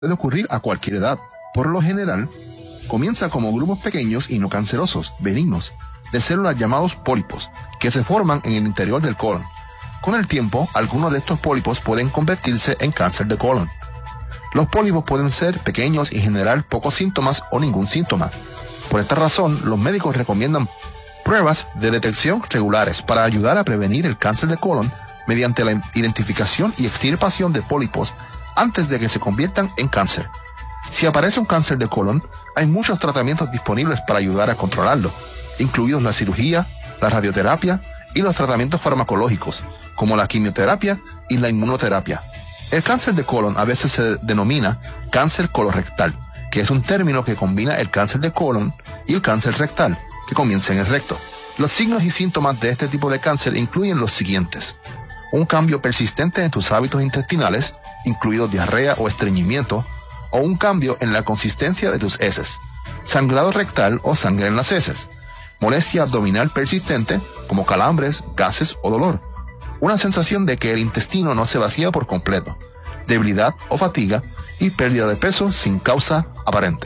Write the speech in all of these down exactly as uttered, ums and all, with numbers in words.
puede ocurrir a cualquier edad. Por lo general, comienza como grupos pequeños y no cancerosos, benignos, de células llamados pólipos, que se forman en el interior del colon. Con el tiempo, algunos de estos pólipos pueden convertirse en cáncer de colon. Los pólipos pueden ser pequeños y generar pocos síntomas o ningún síntoma. Por esta razón, los médicos recomiendan pruebas de detección regulares para ayudar a prevenir el cáncer de colon mediante la identificación y extirpación de pólipos antes de que se conviertan en cáncer. Si aparece un cáncer de colon, hay muchos tratamientos disponibles para ayudar a controlarlo, incluidos la cirugía, la radioterapia y los tratamientos farmacológicos, como la quimioterapia y la inmunoterapia. El cáncer de colon a veces se denomina cáncer colorectal, que es un término que combina el cáncer de colon y el cáncer rectal, que comienza en el recto. Los signos y síntomas de este tipo de cáncer incluyen los siguientes: un cambio persistente en tus hábitos intestinales, incluido diarrea o estreñimiento, o un cambio en la consistencia de tus heces, sangrado rectal o sangre en las heces, molestia abdominal persistente, como calambres, gases o dolor, una sensación de que el intestino no se vacía por completo, debilidad o fatiga y pérdida de peso sin causa aparente.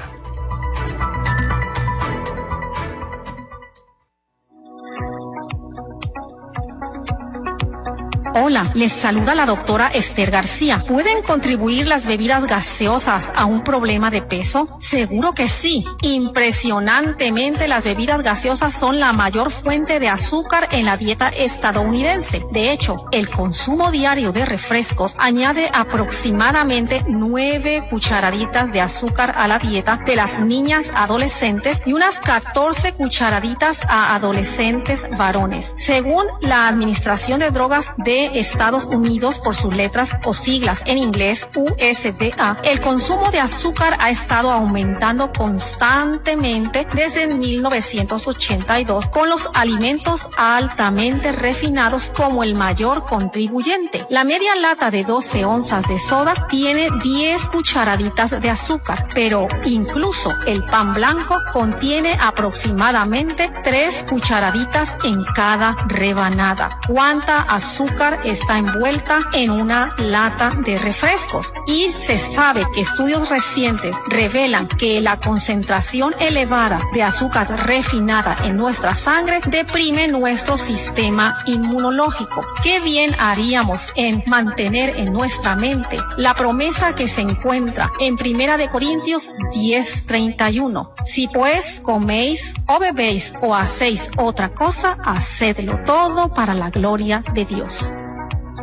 Hola, les saluda la doctora Esther García. ¿Pueden contribuir las bebidas gaseosas a un problema de peso? Seguro que sí. Impresionantemente, las bebidas gaseosas son la mayor fuente de azúcar en la dieta estadounidense. De hecho, el consumo diario de refrescos añade aproximadamente nueve cucharaditas de azúcar a la dieta de las niñas adolescentes y unas catorce cucharaditas a adolescentes varones. Según la Administración de Drogas de Estados Unidos, por sus letras o siglas en inglés U S D A, el consumo de azúcar ha estado aumentando constantemente desde mil novecientos ochenta y dos, con los alimentos altamente refinados como el mayor contribuyente. La media lata de doce onzas de soda tiene diez cucharaditas de azúcar, pero incluso el pan blanco contiene aproximadamente tres cucharaditas en cada rebanada. ¿Cuánta azúcar está envuelta en una lata de refrescos? Y se sabe que estudios recientes revelan que la concentración elevada de azúcar refinada en nuestra sangre deprime nuestro sistema inmunológico. ¿Qué bien haríamos en mantener en nuestra mente la promesa que se encuentra en Primera de Corintios diez treinta y uno? Si pues coméis o bebéis o hacéis otra cosa, hacedlo todo para la gloria de Dios.